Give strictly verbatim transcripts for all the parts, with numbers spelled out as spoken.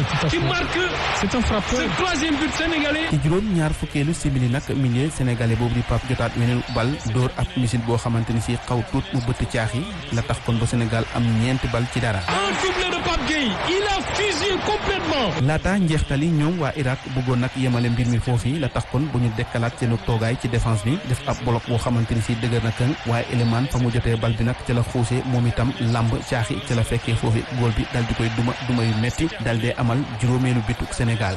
qui marque c'est un frappeur. ce troisième but sénégalais. ci juróom ñaar fukkeelu simili nag milieu sénégalais boobu di Pape jotaat weneen bal dóor ab misil boo xamante ni si xaw tuut mu bëtt caaxi la tax kon ba Sénégal am ñeenti bal ci dara. Un doublé de Pape Gueye, il a fusillé complètement. laata njeextali ñoom waa Irak bëggoon nag yemale mbir mi foofu la tax kon bu ñu dekkalaat seen toogaay ci défense bi def ab bloc boo xamante ni si dëgër na këng waaye élément fa mu jotee bal bi nag ca la xuusee moom itam lamb caaxi ca la fekkee foofu góol bi dal di koy duma duma yu metti dal dee amal juróomeelu bituk Sénégal.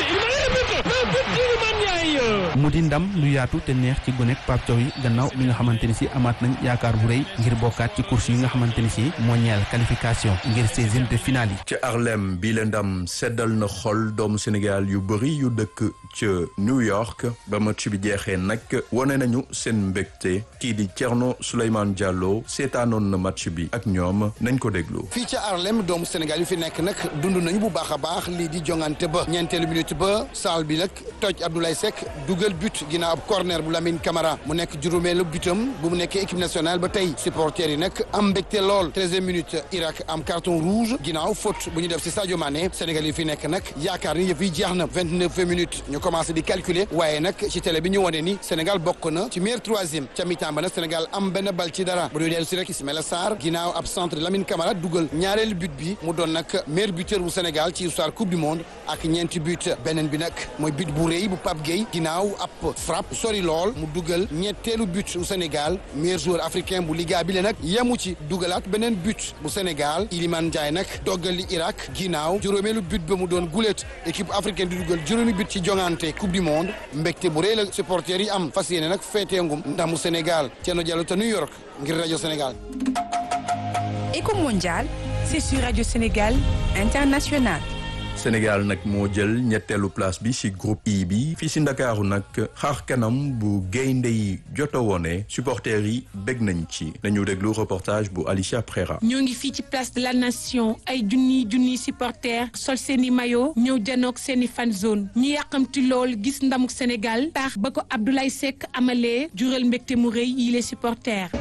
mu di ndam lu yaatu te neex ci gonek Pape Thiaw yi gannaaw bi nga xamante ni si amaat nañ yaakaar bu rëy ngir bokkaat ci course yi nga xamante ni si moo ñeel qualification ngir seizième de finale yi. ca Harlem bii la ndam seddal na xol doomu Sénégal yu bëri yu dëkk ca New York ba match bi jeexee nag wane nañu seen mbégte kii di Thierno Souleymane Diallo seetaanoon na match bi ak ñoom nañ ko déglu. fii ca Harlem doomu Sénégal yu fi nekk nag dund nañu bu baax a baax lii di jongante ba ñeenteelu minute ba saal bi nag toj Abdoulaye Seck dugal but ginnaaw ab corner bu Lamine Camara mu nekk juróomeelu butam bu mu nekkee équipe nationale ba tey supporters yi nag am mbégte lool treizième minute Irak am carton rouge ginnaaw faute bu ñu def ci Sadio Mané Sénégal yi fi nekk nag yaakaar ni yëf yi jeex na vingt-neuvième minute ñu commencé di calculer waaye nag ci télé bi ñu wane ni Sénégal bokk na ci meilleur troisième ca mi-temps ba nag Sénégal am benn bal ci dara bu ñu dellu si rek Ismaïla Sarr ginnaaw ab centre Lamine Camara dugal ñaareelu but bi mu doon nag meilleur buteur bu Sénégal ci histoire coupe du monde ak ñeenti but beneen bi nag mooy but bu rëy bu Pape Gueye ginnaaw ab frappe sori lool mu dugal ñetteelu but bu Sénégal meilleur joueur africain bu Liga bi le nag yemu ci dugalaat beneen but bu Sénégal Iliman Ndiaye nag doggali Irak ginnaaw juróomeelu but ba mu doon gulet équipe africaine di dugal juróomi but ci jongante coupe du monde mbégte bu rëy la supporters yi am fas yéene nag feetee ngum ndamu Sénégal Thierno Diallo te New York ngir rajo Sénégal. Éco mondial, c'est sur Radio Sénégal International. Sénégal nag moo jël ñetteelu place bi ci groupe I bi fii ci Ndakaaru nag xar kanam bu gaynde yi joto woone supporters yi bég nañ ci nañu déglu reportage bu Alicia Prera. ñoo ngi fii ci place de la nation ay junni junni supporters sol seeni maillot ñëw janook seeni fan zone ñu yàqamti lool gis ndamuk Sénégal tax ba ko Abdoulaye Seck amalee jural mbégte mu rëy yi les supporters.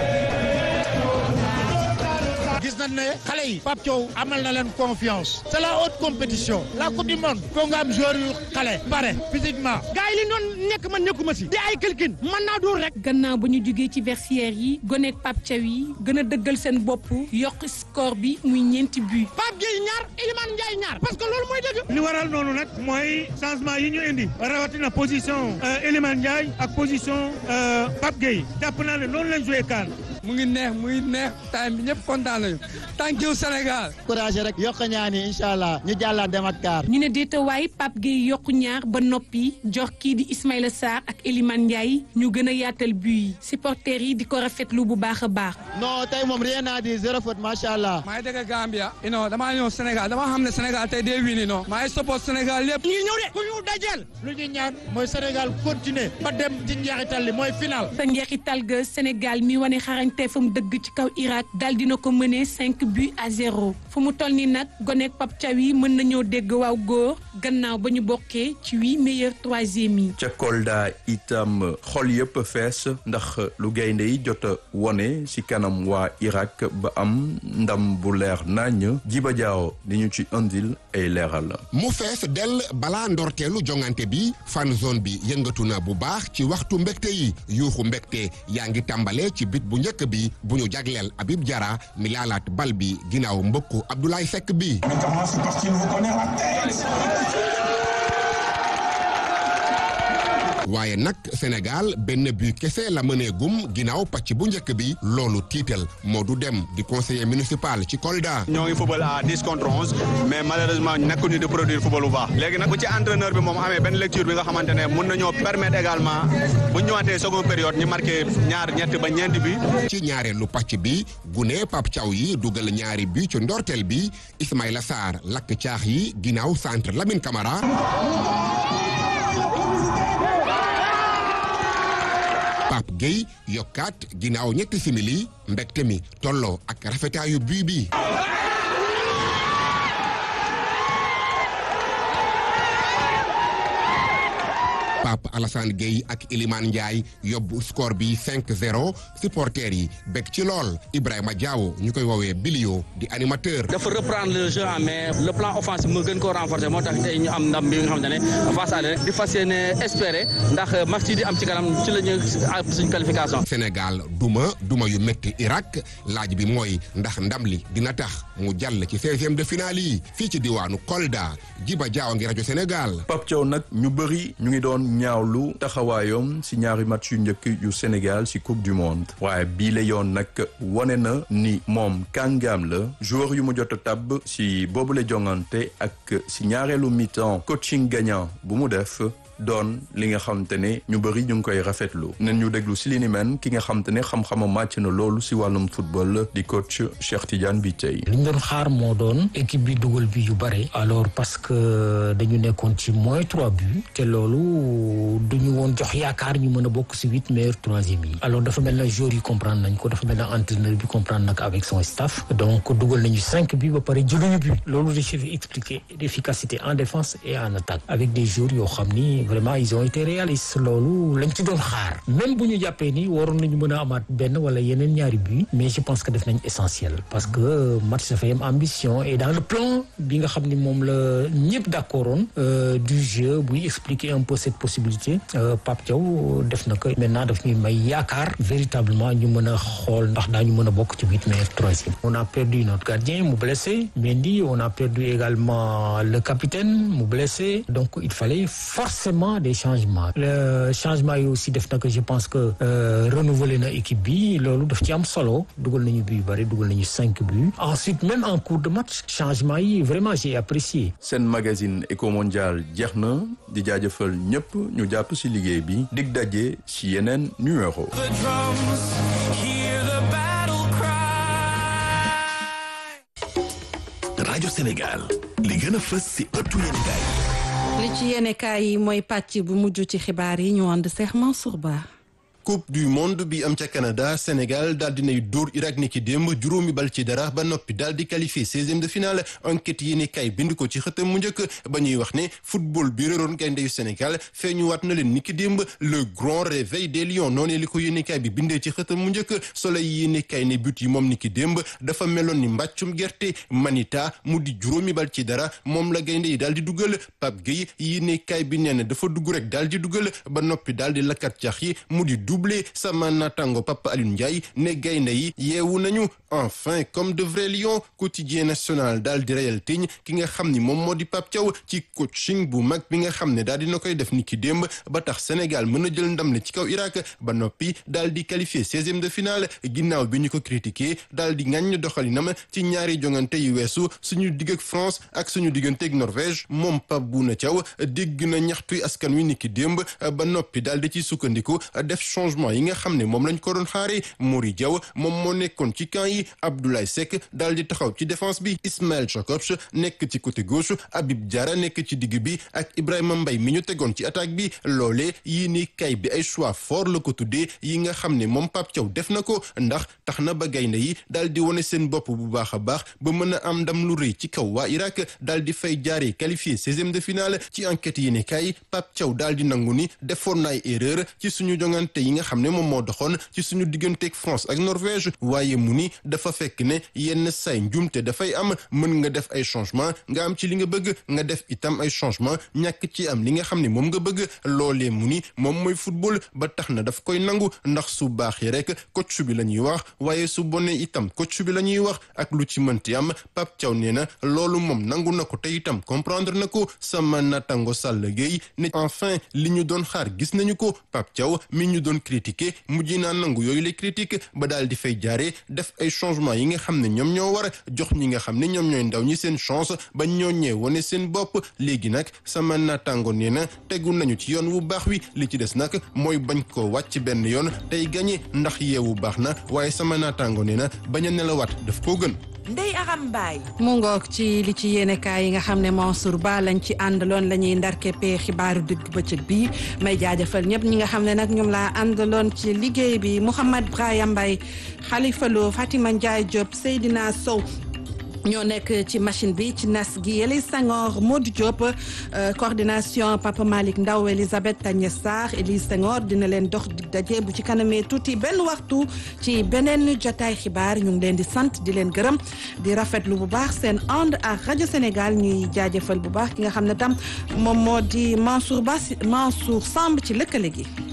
gis nañ ne xale yi Pape Thiaw amal na leen confiance c'est la haute compétition la coupe du monde foo nga am joueur yu xale pare physiquement gars yi li noonu nekk man nekkuma si di ay kilkin mën naa dóor rek. gannaaw ba ñu jugee ci vestiaire yi goneek Pape Thiaw yi gën a dëggal seen bopp yokk score bi muy ñeenti but. Pape Gueye ñaar Iliman Ndiaye ñaar parce que loolu mooy dëgg. li waral noonu nag mooy changement yi ñu indi rawatina position Iliman Ndiaye ak position Pape Gueye jàpp naa ne loolu lañ joué kaan. mu ngi neex mu ngi neex time bi ñëpp kontaan nañu thank you Sénégal. courage rek yokk ñaani incha allah ñu jàllaat dem ak kaar. ñu ne déetawaay Pape Gueye yokku ñaar ba noppi jox kii di Ismaïla Sarr ak Elimane Ndiaye ñu gën a yaatal but yi supporters yi di ko rafetlu bu baax a baax. non tey moom rien à dire zéro faute macha allah. maa ngi dëgg Gambia. non damaa ñëw Sénégal damaa xam ne Sénégal tey day wini non. maa ngi support Sénégal lépp. ñu ngi ñëw de ku ñu dajeel. lu ñu ñaan mooy Sénégal continuer ba dem ci njeexital li mooy final. sa njeexital ga Sénégal mi wane xarañ te fa mu dëgg ci kaw Irak dal dina ko mëne cinq buts à zéro fu mu toll nii nag goneek Pape Thiaw yi mën nañoo dégg waaw góor gannaaw ba ñu bokkee ci huit meilleurs troisième yi. ca Kolda itam xol yëpp fees ndax lu gaynde yi jot a wone ci kanam waa Irak ba am ndam bu leer nañ Jiba Jaaw di ñu ci indil ay leeral la. mu fees dell balaa ndorteelu jongante bi fan zone bi yëngatu na bu baax ci waxtu mbégte yi yuuxu mbégte yaa ngi tàmbale ci bit bu njëkk bi bu ñu jagleel Habib Diarra mi laalaat bal bi ginnaaw mbokku Abdoulaye Seck bi. waaye nag Sénégal benn but kese la mënee gum ginnaaw pàcc bu njëkk bi loolu tiital Modou Dem di conseiller municipal ci Kolda. ñoo ngi football à dix contre onze mais malheureusement nekkuñu di produire football bu baax léegi nag bu ci entraîneur bi moom amee benn lecture bi nga xamante ne mën nañoo permettre également bu ñu ñëwaatee seconde période ñu marqué ñaar ñett ba ñeenti bi. ci ñaareelu pàcc bi gune Pape Thiaw yi dugal ñaari bi ci ndorteel bi Ismaïla Sarr lakk caax yi ginnaaw centre Lamine Camara. Pape Gueye yokkaat ginnaaw ñetti simili mbégte mi tolloo ak rafetaayu bii bi. Pape Alassane Gueye ak Elimane Ndiaye yóbbu score bi cinq zéro supporters yi bég ci lool Ibrahima Diawo ñu koy woowee Bilio di animateur. dafa reprendre le jeu en main le plan offensif mu gën koo renforcer moo tax tey ñu am ndam bi nga xamante ne face à rek di fas yéene espérer ndax match yi di am ci kanam ci la ñu suñ qualification. Sénégal duma duma yu métti Irak laaj bi mooy ndax ndam li dina tax mu jàll ci seizième de finale yi fii ci diwaanu Kolda Jiba Diaw ngi rajo Sénégal. Pape Thiaw nag ñu bëri ñu ngi doon ñaawlu taxawaayam si ñaari match yu njëkk yu Sénégal si coupe du monde waaye bii la yoon nag wane na ni moom kàngaam la joueur yu mu jot a tabb si boobule jongante ak si ñaareelu mi-temps coaching gagnant bu mu def. doon li nga xamante ne ñu bëri ñu ngi koy rafetlu nen ñu déglu si li ni men ki nga xamante ne xam-xama màcc na loolu si wàllum football di coach Cheikh Tidiane Bitèye. li ñu doon xaar moo doon équipe bi dugal bi yu bare alors parce que dañu nekkoon ci moins trois buts te loolu duñu woon jox yaakaar ñu mën a bokk si huit meilleurs troisième yi alors dafa mel na joueurs yi comprendre nañ ko dafa mel na entraîneur bi comprendre nag avec son staff donc dugal nañu cinq buts ba pare jëluñu but loolu dafa expliquer l'efficacité en défense et en attaque avec des joueurs yoo xam ni vraiment ils ont été réalistes loolu lañ ci doon xaar même bu ñu jàppee ni waroon nañu mën a amaat benn wala yeneen ñaari but mais je pense que def nañ essentiel parce que match dafay am ambition et dans le plan bi nga xam ni moom la ñëpp d'accord woon du jeu buy expliquer un peu cette possibilité Pape Thiaw def na ko maintenant daf ñuy may yaakaar véritablement ñu mën a xool ndax daañu mën a bokk ci huit meilleurs troisième. On a perdu notre gardien mu blessé Mendy on a perdu également le capitaine mu blessé donc il fallait forcément des changements le changement yi aussi def na que je pense que euh, renouveler na équipe bi loolu daf ci am solo dugal nañu but yu bari dugal nañu cinq buts ensuite même en cours de match changement yi vraiment j'ai apprécié. seen magazine Eco Mondial jeex na di jaajëfal ñëpp ñu jàpp ci liggéey bi dig daje ci yeneen numéro. rajo Sénégal li gën a fës ci ëttu yéenekaay li ci yéenekaay yi mooy pàcc bu mujj ci xibaar yi ñu ànd Cheikh Mansour Ba. coupe du monde bi am ca Canada Sénégal daal dinay dóor Irak ni ki démb juróomi bal ci dara ba noppi daal di qualifié seizième de finale enquête yi ni kay bind ko ci xëtam mu njëkk ba ñuy wax ne football bi réeroon gaynde yu Sénégal feeñuwaat na leen ni ki démb le grand réveil des lions noonee li ko yéenekaay bi bindee ci xëtam mu njëkk Soleil yéenekaay ne but yi moom ni ki démb dafa meloon ni mbàccum gerte manita mu di juróomi bal ci dara moom la gaynde yi daal di dugal Pape Gueye yéenekaay bi nee na dafa dugg rek daal di dugal ba noppi daal di lakkat cax yi mu di doublé sama natango Papa Alioune Ndiaye ne gaynde yi yeewu nañu enfin comme de vrais lions quotidien national daal di reyal tiñ ki nga xam ni moom moo di Pape Thiaw ci coaching bu mag bi nga xam ne daal dina koy def ni ki démb ba tax Sénégal mën a jël ndam le ci kaw Irak ba noppi daal di qualifié seizième de finale ginnaaw bi ñu ko critiqué daal di ŋàññ doxalinam ci ñaari jongante yu weesu suñu digg ak France ak suñu digganteeg Norvège moom Pape Bouna Thiaw dégg na ñaxtuy askan wi ni ki démb ba noppi daal di ci sukkandiku def changement yi nga xam ne moom lañ ko doon xaare Mori Diaw moom moo nekkoon ci camp yi Abdoulaye Seck daal di taxaw ci défense bi Ismaël Jakobs nekk ci côté gauche Habib Diarra nekk ci digg bi ak Ibrahima Mbaye mi ñu tegoon ci attaque bi loolee yii ni kay bi ay choix fort la ko tuddee yi nga xam ne moom Pape Thiaw def na ko ndax tax na ba gaynde yi daal di wane seen bopp bu baax a baax ba mën a am ndam lu rëy ci kaw waa Irak daal di fay jaaree qualifié seizième de finale ci enquête yi ne kay Pape Thiaw daal di nangu ni defoon na ay erreur ci suñu jongante yi nga xam ne moom moo doxoon ci suñu digganteeg France ak Norvège waaye mu ni dafa fekk ne yenn say njumte dafay am mën nga def ay changement nga am ci li nga bëgg nga def itam ay changement ñàkk ci am li nga xam ne moom nga bëgg loolee mu ni moom mooy football ba tax na daf koy nangu ndax su baaxee rek coach bi la ñuy wax waaye su bonee itam coach bi la ñuy wax ak lu ci mënti am Pape Thiaw nee na loolu moom nangu na ko te itam comprendre na ko sama natango Sall Gueye ne enfin li ñu doon xaar gis nañu ko Pape Thiaw mi ñu doon critiquer mujj naa nangu yooyu les critiques ba daal di fay jaaree def ay changement yi nga xam ne ñoom ñoo war a jox ñi nga xam ne ñoom ñooy ndaw ñi seen chance ba ñoo ñee wane seen bopp léegi nag sama naataango nee na tegu nañu ci yoon wu baax wi li ci des nag mooy bañ koo wàcc benn yoon tey gañe ndax yeewu baax na waaye sama naataango nee na bañ a nelawaat daf koo gën. Ndeye Aram Mbaye mu ngoog ci li ci yéenekaay yi nga xam ne Mansour Ba lañ ci àndaloon la ñuy ndarkeppee xibaaru digg bëccëg bi may jaajëfal ñëpp ñi nga xam ne nag ñoom laa àndaloon ci liggéey bi Mouhamad Brahima Mbaye Khalifa Lo Fatima Ndiaye Diop Seydina Sow ñoo nekk ci machine bi ci nas gi Elise Senghor Modou Diop coordination Papa Malick Ndaw Elisabeth Tagné Sarr Elise Senghor dina leen dox di daje bu ci kanamee tuuti benn waxtu ci beneen jotaay xibaar ñu ngi leen di sant di leen gërëm di rafetlu bu baax seen ànd ak rajo Sénégal ñuy jaajëfal bu baax ki nga xam ne tam moom moo di Mansour Ba Mansour Samb ci lëkkale gi.